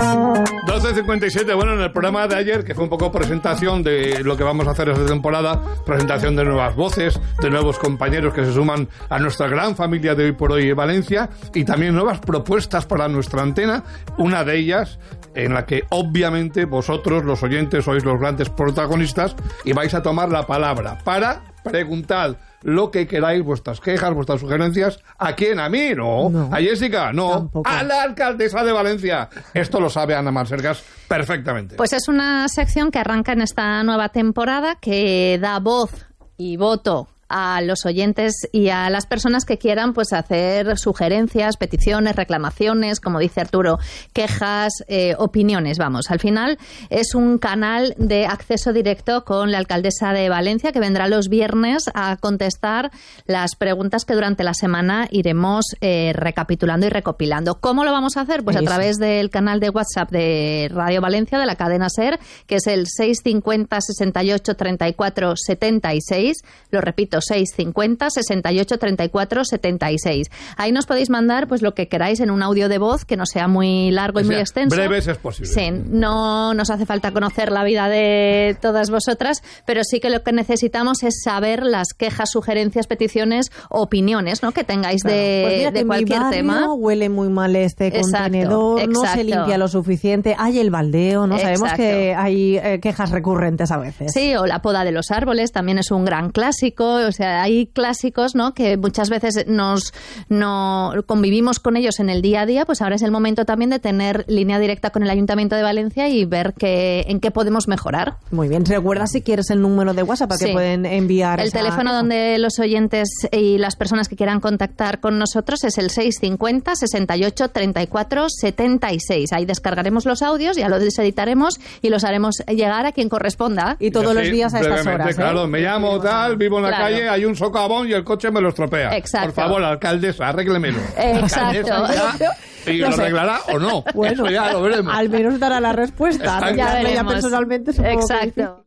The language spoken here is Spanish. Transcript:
12:57, bueno, en el programa de ayer, que fue un poco presentación de lo que vamos a hacer esta temporada, presentación de nuevas voces, de nuevos compañeros que se suman a nuestra gran familia de Hoy por Hoy Valencia, y también nuevas propuestas para nuestra antena, una de ellas en la que obviamente vosotros, los oyentes, sois los grandes protagonistas y vais a tomar la palabra para preguntar lo que queráis, vuestras quejas, vuestras sugerencias. ¿A quién? ¿A mí? No. ¿A Jessica? No. Tampoco. A la alcaldesa de Valencia. Esto lo sabe Ana Mar Sergas perfectamente. Pues es una sección que arranca en esta nueva temporada, que da voz y voto a los oyentes y a las personas que quieran pues hacer sugerencias, peticiones, reclamaciones, como dice Arturo, quejas, opiniones. Vamos, al final es un canal de acceso directo con la alcaldesa de Valencia, que vendrá los viernes a contestar las preguntas que durante la semana iremos recapitulando y recopilando. ¿Cómo lo vamos a hacer? Pues a través del canal de WhatsApp de Radio Valencia, de la cadena SER, que es el 650 68 34 76. Lo repito, 650 68 34 76. Ahí nos podéis mandar pues lo que queráis en un audio de voz que no sea muy largo y muy extenso. Breves es posible. Sí, no nos hace falta conocer la vida de todas vosotras, pero sí que lo que necesitamos es saber las quejas, sugerencias, peticiones, opiniones, ¿no?, que tengáis de cualquier tema. Huele muy mal este contenedor, no se limpia lo suficiente, hay el baldeo, ¿no? Sabemos que hay quejas recurrentes a veces. Sí, o la poda de los árboles también es un gran clásico. O sea, hay clásicos, ¿no?, que muchas veces no convivimos con ellos en el día a día. Pues ahora es el momento también de tener línea directa con el Ayuntamiento de Valencia y ver en qué podemos mejorar. Muy bien. Recuerda, si quieres, el número de WhatsApp para que pueden enviar el teléfono donde los oyentes y las personas que quieran contactar con nosotros es el 650 68 34 76. Ahí descargaremos los audios, ya los editaremos y los haremos llegar a quien corresponda. Y todos los días a estas horas. Claro, me llamo tal, vivo en la calle, hay un socavón y el coche me lo estropea. Exacto. Por favor, alcaldesa, arréglemelo. Exacto. ¿Y lo arreglará o no? Bueno, eso ya lo veremos. Al menos dará la respuesta. Ya veremos. Personalmente, supongo. Exacto.